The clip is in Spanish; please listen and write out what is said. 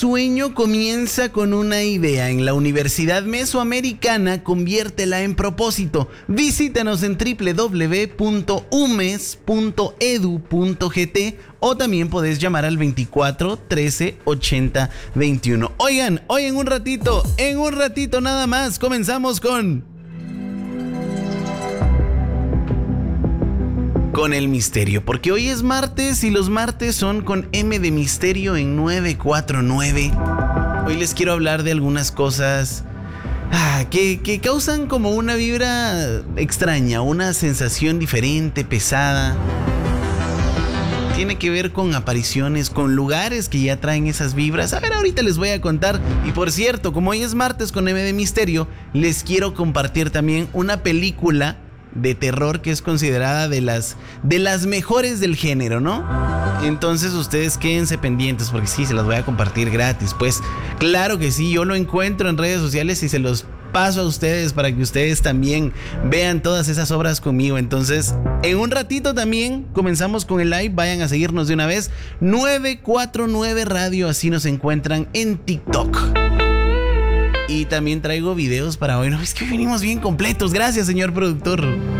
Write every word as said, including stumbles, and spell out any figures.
Sueño comienza con una idea. En la Universidad Mesoamericana, conviértela en propósito. Visítanos en doble u doble u doble u punto u m e s punto e d u punto g t o también podés llamar al veinticuatro trece ochenta veintiuno. Oigan, hoy en un ratito, en un ratito nada más, comenzamos con... Con el misterio, porque hoy es martes y los martes son con M de misterio en nueve cuatro nueve. Hoy les quiero hablar de algunas cosas ah, que, que causan como una vibra extraña, una sensación diferente, pesada. Tiene que ver con apariciones, con lugares que ya traen esas vibras. A ver, ahorita les voy a contar. Y por cierto, como hoy es martes con M de misterio, les quiero compartir también una película de terror que es considerada de las de las mejores del género, ¿no? Entonces ustedes quédense pendientes porque sí, se las voy a compartir gratis. Pues claro que sí, yo lo encuentro en redes sociales y se los paso a ustedes para que ustedes también vean todas esas obras conmigo. Entonces, en un ratito también comenzamos con el live. Vayan a seguirnos de una vez. nueve cuatro nueve Radio, así nos encuentran en TikTok. Y también traigo videos para hoy. No, es que venimos bien completos. Gracias, señor productor.